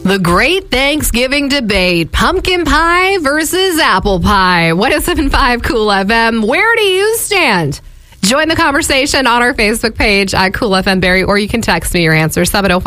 The great Thanksgiving debate, pumpkin pie versus apple pie. 107.5 Cool FM. Where do you stand? Join the conversation on our Facebook page at Cool FM Barrie, or you can text me your answer,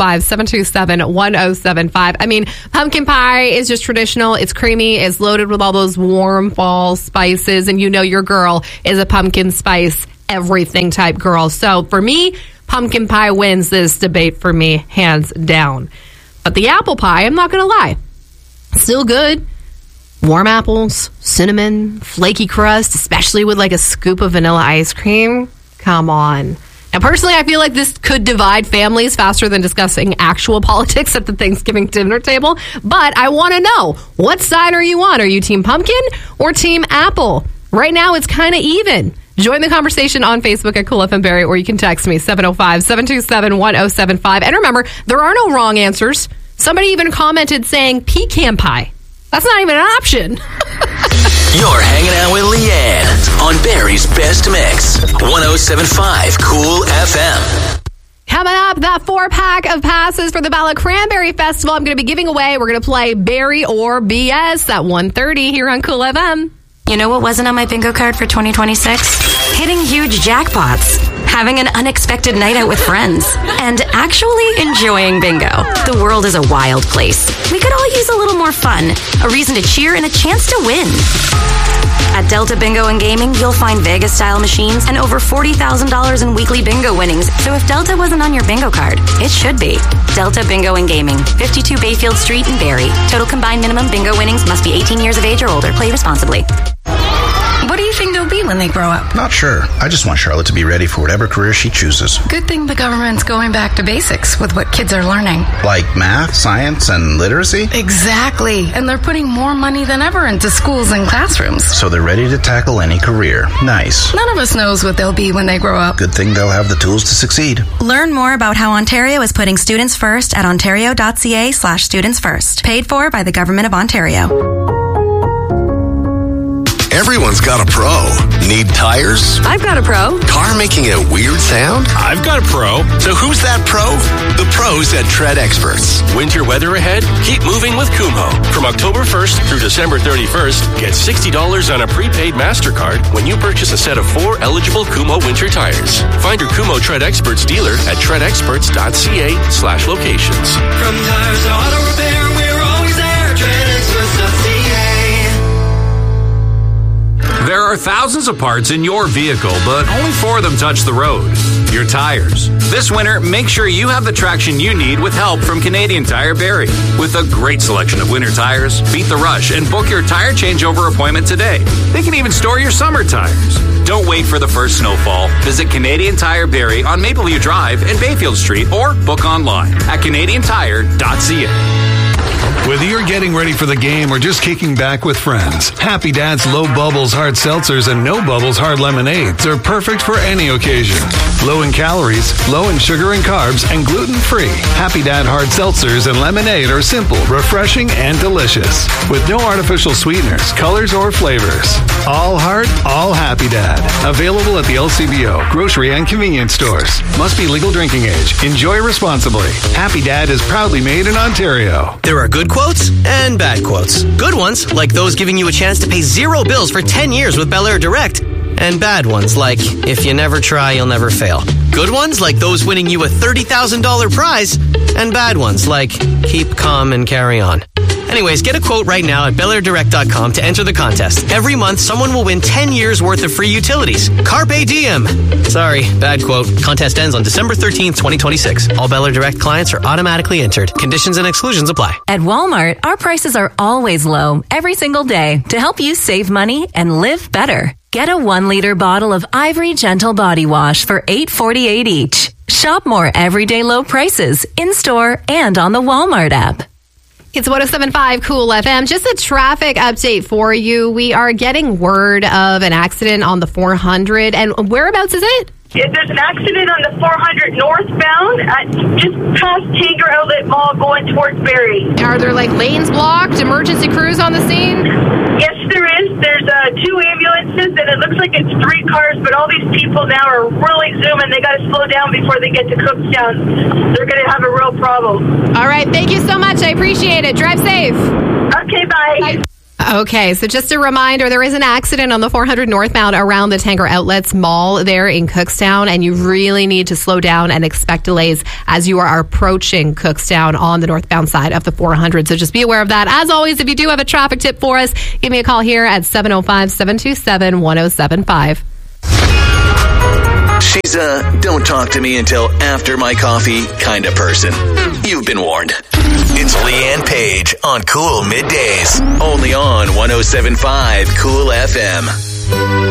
705-727-1075. I mean, pumpkin pie is just traditional. It's creamy. It's loaded with all those warm fall spices, and you know your girl is a pumpkin spice everything type girl. So for me, pumpkin pie wins this debate for me, hands down. But the apple pie, I'm not going to lie, still good. Warm apples, cinnamon, flaky crust, especially with like a scoop of vanilla ice cream. Come on. Now, personally, I feel like this could divide families faster than discussing actual politics at the Thanksgiving dinner table. But I want to know, what side are you on? Are you team pumpkin or team apple? Right now, it's kind of even. Join the conversation on Facebook at Cool FM Barrie, or you can text me, 705-727-1075. And remember, there are no wrong answers. Somebody even commented saying pecan pie. That's not even an option. You're hanging out with Leanne on Barrie's Best Mix, 107.5 Cool FM. Coming up, that 4-pack of passes for the Bala Cranberry Festival I'm going to be giving away. We're going to play Barrie or BS at 1:30 here on Cool FM. You know what wasn't on my bingo card for 2026? Hitting huge jackpots, having an unexpected night out with friends, and actually enjoying bingo. The world is a wild place. We could all use a little more fun, a reason to cheer, and a chance to win. At Delta Bingo and Gaming, you'll find Vegas-style machines and over $40,000 in weekly bingo winnings. So if Delta wasn't on your bingo card, it should be. Delta Bingo and Gaming, 52 Bayfield Street in Barrie. Total combined minimum bingo winnings must be 18 years of age or older. Play responsibly. What do you think they'll be when they grow up? Not sure. I just want Charlotte to be ready for whatever career she chooses. Good thing the government's going back to basics with what kids are learning. Like math, science, and literacy? Exactly. And they're putting more money than ever into schools and classrooms. So they're ready to tackle any career. Nice. None of us knows what they'll be when they grow up. Good thing they'll have the tools to succeed. Learn more about how Ontario is putting students first at ontario.ca/students first. Paid for by the Government of Ontario. Everyone's got a pro. Need tires? I've got a pro. Car making a weird sound? I've got a pro. So who's that pro? The pros at Tread Experts. Winter weather ahead? Keep moving with Kumho. From October 1st through December 31st, get $60 on a prepaid MasterCard when you purchase a set of 4 eligible Kumho winter tires. Find your Kumho Tread Experts dealer at treadexperts.ca/locations. From tires to auto repair, we're always there. TreadExperts.ca. There are thousands of parts in your vehicle, but only 4 of them touch the road. Your tires. This winter, make sure you have the traction you need with help from Canadian Tire Barrie. With a great selection of winter tires, beat the rush and book your tire changeover appointment today. They can even store your summer tires. Don't wait for the first snowfall. Visit Canadian Tire Barrie on Mapleview Drive and Bayfield Street, or book online at canadiantire.ca. Whether you're getting ready for the game or just kicking back with friends, Happy Dad's Low Bubbles Hard Seltzers and No Bubbles Hard Lemonades are perfect for any occasion. Low in calories, low in sugar and carbs, and gluten-free. Happy Dad Hard Seltzers and Lemonade are simple, refreshing, and delicious. With no artificial sweeteners, colors, or flavors. All heart, all Happy Dad. Available at the LCBO, grocery, and convenience stores. Must be legal drinking age. Enjoy responsibly. Happy Dad is proudly made in Ontario. There are good quotes and bad quotes. Good ones, like those giving you a chance to pay 0 bills for 10 years with Bel Air Direct. And bad ones, like, if you never try, you'll never fail. Good ones, like those winning you a $30,000 prize. And bad ones, like, keep calm and carry on. Anyways, get a quote right now at BelAirDirect.com to enter the contest. Every month, someone will win 10 years worth of free utilities. Carpe diem. Sorry, bad quote. Contest ends on December 13th, 2026. All Bel Air Direct clients are automatically entered. Conditions and exclusions apply. At Walmart, our prices are always low, every single day, to help you save money and live better. Get a 1-liter bottle of Ivory Gentle Body Wash for $8.48 each. Shop more everyday low prices in-store and on the Walmart app. It's 107.5 Cool FM. Just a traffic update for you. We are getting word of an accident on the 400. And whereabouts is it? There's an accident on the 400 northbound at just past Tanger Outlet Mall going towards Barrie. Are there like lanes blocked, emergency crews on the scene? Yes, there is. There's 2 ambulances, and it looks like it's 3 cars, but all these people now are really zooming. They got to slow down before they get to Cookstown. They're going to have a real problem. All right, thank you so much. I appreciate it. Drive safe. Okay, bye. Okay, so just a reminder, there is an accident on the 400 northbound around the Tanger Outlets Mall there in Cookstown, and you really need to slow down and expect delays as you are approaching Cookstown on the northbound side of the 400. So just be aware of that. As always, if you do have a traffic tip for us, give me a call here at 705-727-1075. She's a don't talk to me until after my coffee kind of person. You've been warned. It's Leanne Page on Cool Middays. Only on 107.5 Cool FM.